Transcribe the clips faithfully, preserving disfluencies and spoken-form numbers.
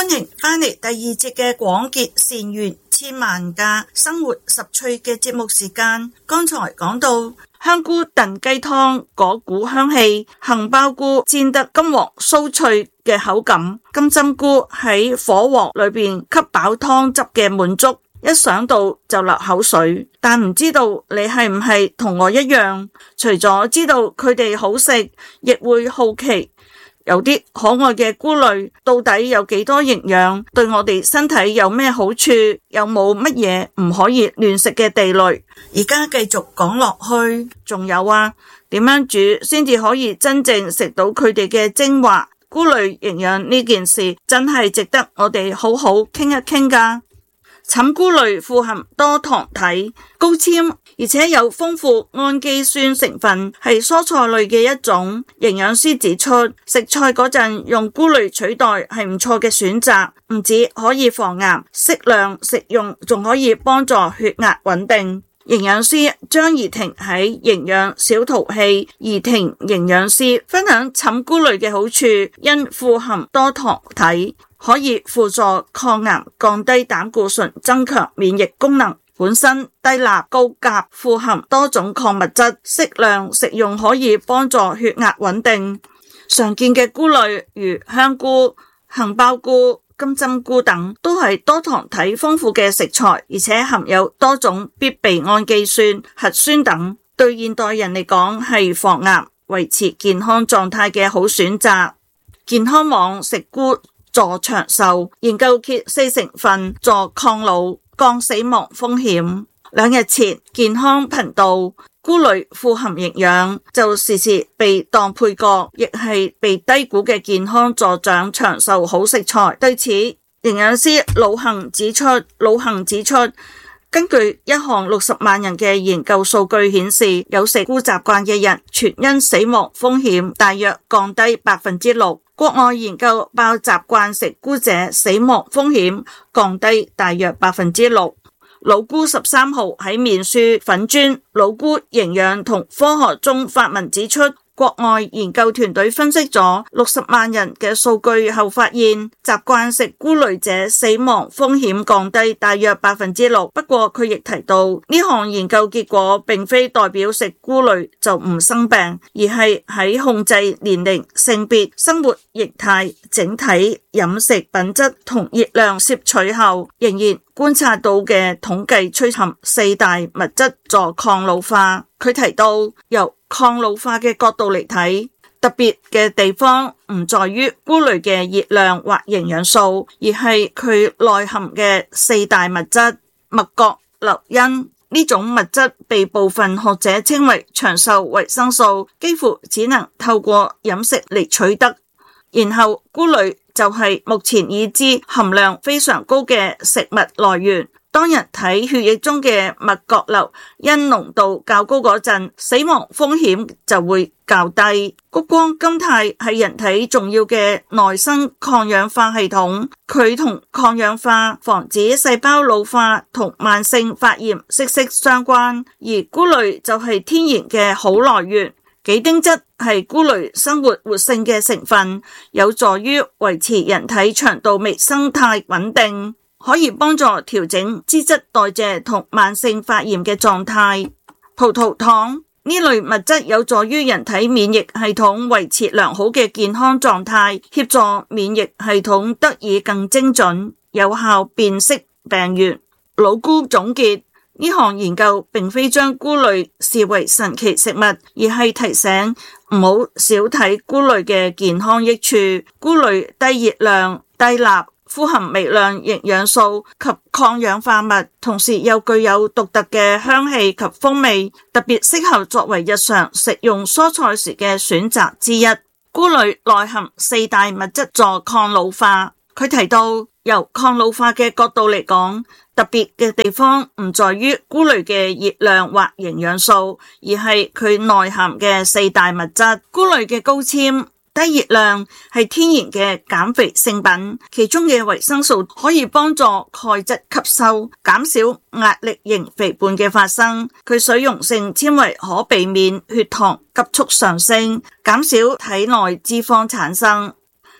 歡迎返嚟第二節嘅廣結善緣千萬家生活十趣嘅節目時間。剛才講到香菇燉雞湯嗰股香氣，杏鮑菇煎得金黃酥脆嘅口感，金針菇喺火鍋裏邊吸飽湯汁嘅滿足，一想到就流口水。但唔知道你係唔係同我一樣，除咗知道佢哋好食，亦會好奇有啲可愛嘅菇類到底有幾多營養，對我哋身體有咩好處，有冇乜嘢唔可以亂食嘅地雷。而家繼續講落去，仲有啊，點樣煮先至可以真正食到佢哋嘅精華？菇類營養呢件事真係值得我哋好好傾一傾㗎。寢菇類富含多糖體、高纖，而且有豐富氨基酸成分，係蔬菜類嘅一種。營養師指出，食菜嗰陣用菇類取代係唔錯嘅選擇，唔止可以防癌，適量食用仲可以幫助血壓穩定。營養師張怡婷喺營養小淘氣怡婷營養師分享寢菇類嘅好處，因富含多糖體，可以輔助抗癌、降低膽固醇、增強免疫功能。本身低鈉高鉀，富含多種礦物質，適量食用可以幫助血壓穩定。常見嘅菇類如香菇、杏鮑菇、金針菇等都係多糖體豐富嘅食材，而且含有多種必備氨基酸、核酸等，對現代人嚟講係防癌、維持健康狀態嘅好選擇。健康網食菇助長壽研究揭四成分助抗老、降死亡風險。兩日前健康頻道菇類富含營養就時時被當配角，亦係被低估嘅健康助長長壽好食材。對此，營養師魯恒指出，魯恒指出，根據一項六十萬人嘅研究數據顯示，有食菇習慣嘅人全因死亡風險大約降低百分之六。國外研究爆習慣食菇者死亡風險降低大約百分之六。老菇十三號喺面書粉專老菇營養同科學中發文指出，國外研究團隊分析咗六十萬人嘅數據後發現，習慣食菇類者死亡風險降低大約百分之六。不過佢亦提到，呢項研究結果並非代表食菇類就唔生病，而係喺控制年齡、性別、生活形態、整體飲食品質同熱量攝取後，仍然觀察到嘅統計趨含四大物質助抗老化。佢提到，由抗老化嘅角度嚟睇，特別嘅地方唔在於菇類嘅熱量或營養素，而係佢內含嘅四大物質。麥角硫因呢種物質被部分學者稱為長壽維生素，幾乎只能透過飲食嚟取得。然後菇類就係目前已知含量非常高嘅食物來源。當人體血液中嘅麥角硫因濃度較高嗰陣，死亡風險就會較低。谷胱甘肽係人體重要嘅內生抗氧化系統，佢同抗氧化、防止細胞老化同慢性發炎息息相關，而菇類就係天然嘅好來源。幾丁質係菇類生活活性嘅成分，有助於維持人體腸道微生態穩定，可以幫助調整脂質代謝同慢性發炎嘅狀態。葡萄糖呢類物質有助於人體免疫系統維持良好嘅健康狀態，協助免疫系統得以更精準、有效辨識病原。老菇總結，呢項研究並非將菇類視為神奇食物，而係提醒唔好少睇菇類嘅健康益處。菇類低熱量、低鈉，富含微量營養素及抗氧化物，同時又具有獨特嘅香氣及風味，特別適合作為日常食用蔬菜時嘅選擇之一。菇類內含四大物質助抗老化。佢提到，由抗老化嘅角度嚟講，特別嘅地方唔在於菇類嘅熱量或營養素，而係佢內含嘅四大物質。菇類嘅高纖、低熱量係天然嘅減肥聖品，其中嘅維生素可以幫助鈣質吸收，減少壓力型肥胖嘅發生。佢水溶性纖維可避免血糖急速上升，減少體內脂肪產生。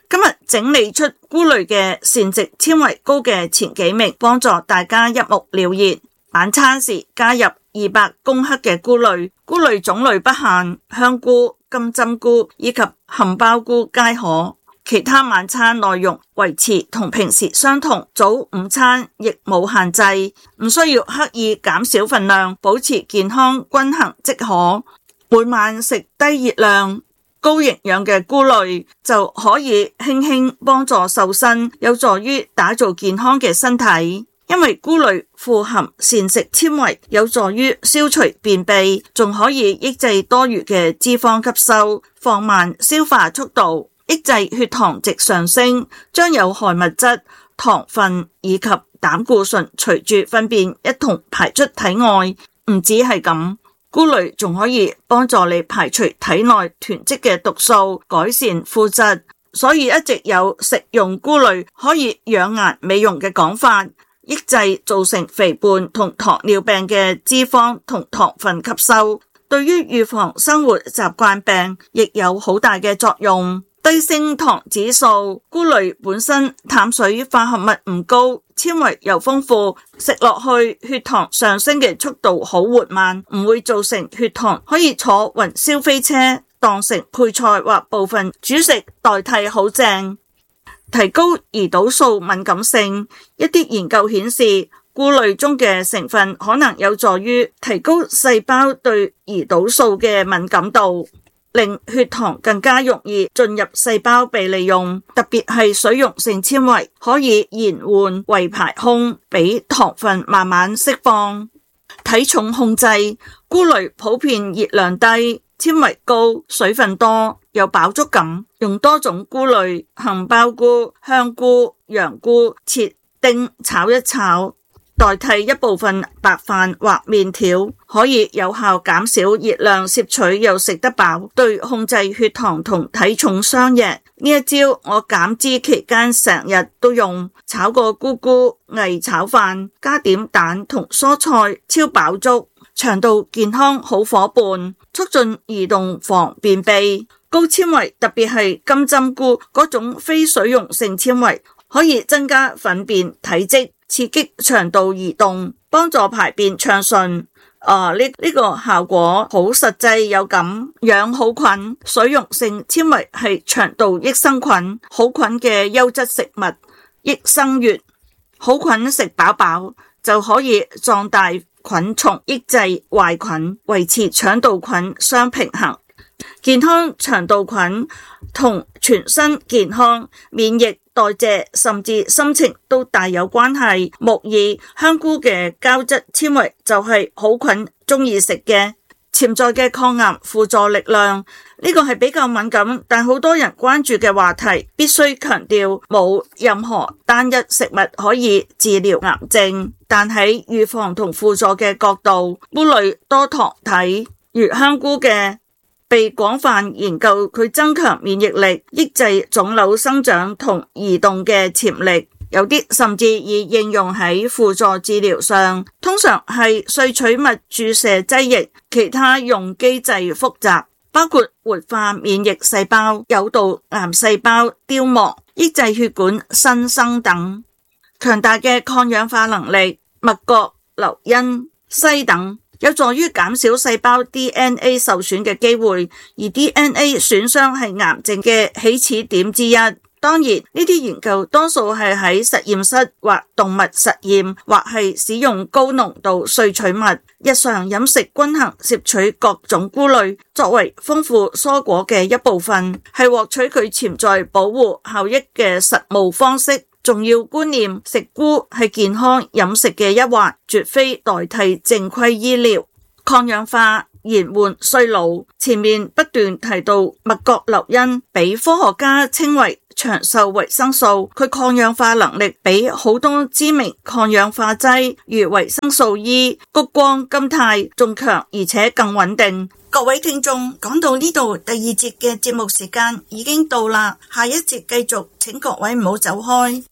今日整理出菇類嘅膳食纖維高嘅前幾名，幫助大家一目了然。晚餐時加入二百公克嘅菇類，菇類種類不限，香菇、金針菇以及杏鮑菇皆可。其他晚餐內容維持同平時相同，早午餐亦冇限制，唔需要刻意減少份量，保持健康均衡即可。每晚食低熱量、高營養嘅菇類就可以輕輕幫助瘦身，有助於打造健康嘅身體。因為菇類富含膳食纖維，有助於消除便秘，仲可以抑制多餘嘅脂肪吸收，放慢消化速度，抑制血糖值上升，將有害物質、糖分以及膽固醇隨住糞便一同排出體外。唔止係咁，菇類仲可以幫助你排除體內囤積嘅毒素，改善膚質。所以一直有食用菇類可以養顏美容嘅講法，抑制造成肥胖同糖尿病嘅脂肪同糖分吸收，對於預防生活習慣病亦有好大嘅作用。低升糖指數，菇類本身碳水化合物唔高，纖維又豐富，食落去血糖上升嘅速度好緩慢，唔會造成血糖，可以坐雲霄飛車當成配菜或部分主食代替，好正。提高胰島素敏感性，一啲研究顯示，菇類中嘅成分可能有助於提高細胞對胰島素嘅敏感度，令血糖更加容易進入細胞被利用，特別係水溶性纖維可以延緩胃排空，俾糖分慢慢釋放。體重控制，菇類普遍熱量低，纖維高，水分多，有飽足感。用多種菇類，杏鮑菇、香菇、洋菇切丁炒一炒，代替一部分白飯或麵條，可以有效減少熱量攝取又食得飽，對控制血糖同體重雙贏。呢一招我減脂期間成日都用，炒個菇菇藝炒飯，加點蛋同蔬菜，超飽足，腸道健康好夥伴，促進移動防便秘。高纖維特別係金針菇嗰種非水溶性纖維，可以增加糞便體積，刺激腸道移動，幫助排便暢順。啊，呢、呢個效果好實際有感，養好菌。水溶性纖維係腸道益生菌，好菌嘅優質食物，益生元。好菌食飽飽就可以壯大菌叢，抑制壞菌，維持腸道菌相平衡。健康腸道菌同全身健康、免疫、代謝甚至心情都大有關係。木耳、香菇嘅膠質纖維就係好菌中意食嘅。潛在嘅抗癌輔助力量，呢個係比較敏感但好多人關注嘅話題，必須強調冇任何單一食物可以治療癌症，但喺預防同輔助嘅角度，菇類多糖體，如香菇嘅被廣泛研究，佢增強免疫力，抑制腫瘤生長同移動嘅潛力，有啲甚至已應用喺輔助治療上，通常係萃取物注射劑液，其他用機制複雜，包括活化免疫細胞、誘導癌細胞凋亡、抑制血管新生等。強大嘅抗氧化能力，麥角、硫因、硒等有助於減少細胞 D N A 受損嘅機會，而 D N A 損傷係癌症嘅起始點之一。當然，呢啲研究多數係喺實驗室或動物實驗，或係使用高濃度萃取物。日常飲食均衡攝取各種菇類，作為豐富蔬果嘅一部分，係獲取佢潛在保護效益嘅實務方式。重要觀念，食菇係健康飲食嘅一環，絕非代替正規醫療。抗氧化、延緩衰老，前面不斷提到麥角硫因，俾科學家稱為長壽維生素，佢抗氧化能力比好多知名抗氧化劑如維生素 E、谷胱甘肽仲強，而且更穩定。各位聽眾，講到呢度，第二節嘅節目時間已經到啦，下一節繼續，請各位唔好走開。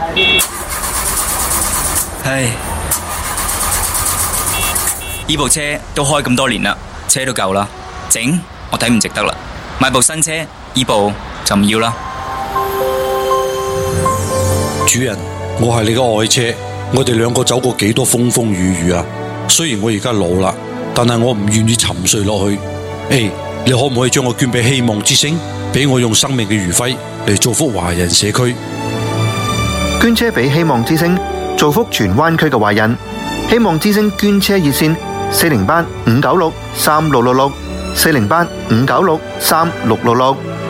唉，呢部車都開咁多年啦，車都舊啦，整我睇唔值得啦，買部新車，呢部就唔要啦。 主人，我係你嘅愛車，我哋兩個走過幾多風風雨雨啊！雖然我而家老啦，但係我唔願意沉睡落去。誒，你可唔可以將我捐俾希望之星，俾我用生命嘅餘暉嚟造福華人社區？ 捐車俾希望之星，造福荃灣區嘅華人。希望之星捐車熱線：四零八五九六三六六六，四零八五九六三六六六。